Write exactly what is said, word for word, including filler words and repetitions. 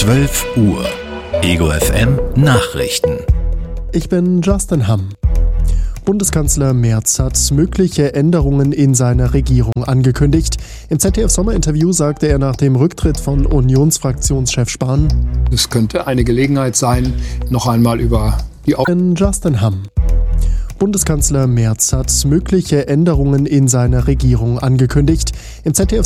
zwölf Uhr. Ego F M Nachrichten. Ich bin Justin Hamm. Bundeskanzler Merz hat mögliche Änderungen in seiner Regierung angekündigt. Im Z D F-Sommerinterview sagte er nach dem Rücktritt von Unionsfraktionschef Spahn: Es könnte eine Gelegenheit sein, noch einmal über die... Ich bin Justin Hamm. Bundeskanzler Merz hat mögliche Änderungen in seiner Regierung angekündigt. Im Z D F